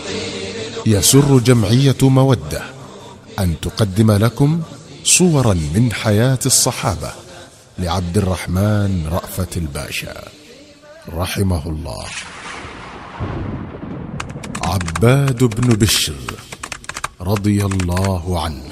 يسر جمعية مودة أن تقدم لكم صورا من حياة الصحابة لعبد الرحمن رأفت الباشا رحمه الله. عباد بن بشر رضي الله عنه.